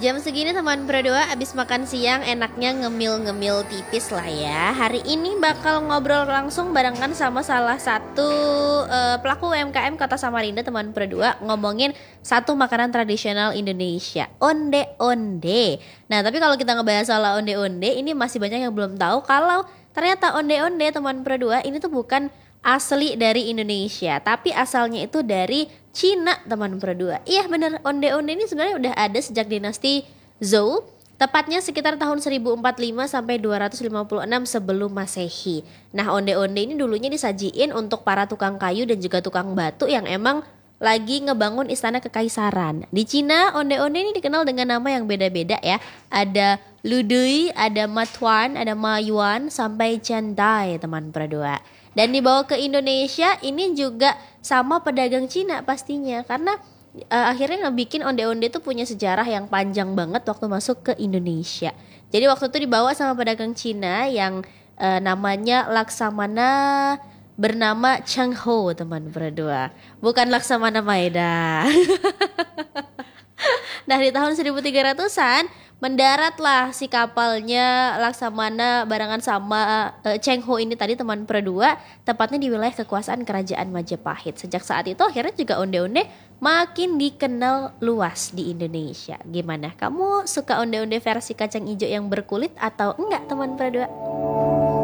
Jam segini teman berdua abis makan siang enaknya ngemil-ngemil tipis lah ya. Hari ini bakal ngobrol langsung barengan sama salah satu pelaku UMKM Kota Samarinda teman berdua, ngomongin satu makanan tradisional Indonesia, onde-onde. Nah tapi kalau kita ngebahas soal onde-onde, ini masih banyak yang belum tahu kalau ternyata onde-onde teman berdua ini tuh bukan asli dari Indonesia, tapi asalnya itu dari Cina teman berdua. Iya bener, onde-onde ini sebenarnya udah ada sejak dinasti Zhou, tepatnya sekitar tahun 1045 sampai 256 sebelum Masehi. Nah, onde-onde ini dulunya disajiin untuk para tukang kayu dan juga tukang batu yang emang lagi ngebangun istana kekaisaran. Di Cina, onde-onde ini dikenal dengan nama yang beda-beda ya. Ada Ludui, ada Matuan, ada Mayuan, sampai Chandai teman berdua. Dan dibawa ke Indonesia ini juga sama pedagang Cina pastinya, karena akhirnya ngebikin onde-onde itu punya sejarah yang panjang banget waktu masuk ke Indonesia. Jadi waktu itu dibawa sama pedagang Cina yang namanya Laksamana, bernama Cheng Ho teman berdua, bukan Laksamana Maeda. Nah di tahun 1300-an mendaratlah si kapalnya Laksamana barengan sama Cheng Ho ini tadi teman berdua, tepatnya di wilayah kekuasaan kerajaan Majapahit. Sejak saat itu akhirnya juga onde-onde makin dikenal luas di Indonesia. Gimana? Kamu suka onde-onde versi kacang hijau yang berkulit atau enggak teman berdua?